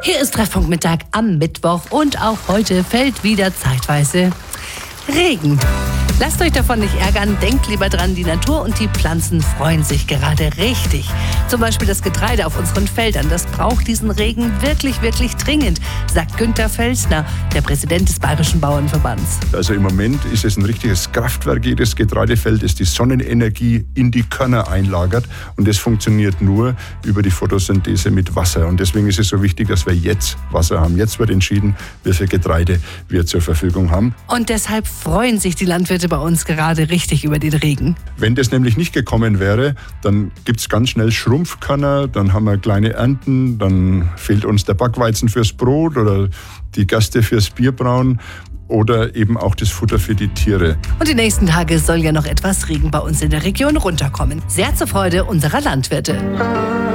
Hier ist Treffpunkt Mittag am Mittwoch und auch heute fällt wieder zeitweise Regen. Lasst euch davon nicht ärgern, denkt lieber dran, die Natur und die Pflanzen freuen sich gerade richtig. Zum Beispiel das Getreide auf unseren Feldern, das braucht diesen Regen wirklich, wirklich dringend, sagt Günther Felsner, der Präsident des Bayerischen Bauernverbands. Also im Moment ist es ein richtiges Kraftwerk, jedes Getreidefeld, das die Sonnenenergie in die Körner einlagert, und das funktioniert nur über die Photosynthese mit Wasser. Und deswegen ist es so wichtig, dass wir jetzt Wasser haben. Jetzt wird entschieden, wie viel Getreide wir zur Verfügung haben. Und deshalb freuen sich die Landwirte bei uns gerade richtig über den Regen. Wenn das nämlich nicht gekommen wäre, dann gibt es ganz schnell Schrumpfkörner, dann haben wir kleine Ernten, dann fehlt uns der Backweizen fürs Brot oder die Gerste fürs Bierbrauen oder eben auch das Futter für die Tiere. Und die nächsten Tage soll ja noch etwas Regen bei uns in der Region runterkommen. Sehr zur Freude unserer Landwirte.